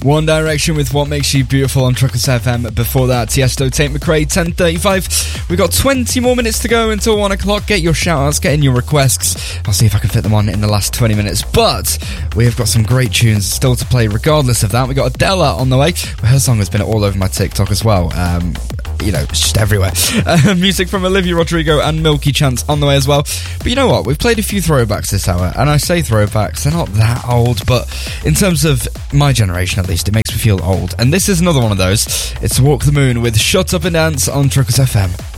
One Direction with What Makes You Beautiful on Truckers FM. Before that, Tiesto, Tate McRae, 10:35. We've got 20 more minutes to go until 1 o'clock. Get your shout-outs, get in your requests. I'll see if I can fit them on in the last 20 minutes. But we have got some great tunes still to play regardless of that. We've got Adela on the way. Her song has been all over my TikTok as well. It's just everywhere. Music from Olivia Rodrigo and Milky Chance on the way as well. But you know what? We've played a few throwbacks this hour. And I say throwbacks, they're not that old. But in terms of my generation, at least, it makes me feel old. And this is another one of those. It's Walk the Moon with Shut Up and Dance on Truckers FM.